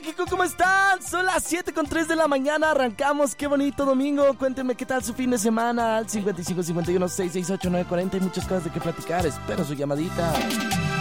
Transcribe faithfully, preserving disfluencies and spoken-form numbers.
Kiko, ¿cómo están? Son las siete con tres de la mañana, arrancamos, qué bonito domingo. Cuéntenme qué tal su fin de semana al cincuenta y cinco cincuenta y uno seiscientos sesenta y ocho nueve cuarenta. Hay muchas cosas de qué platicar, espero su llamadita.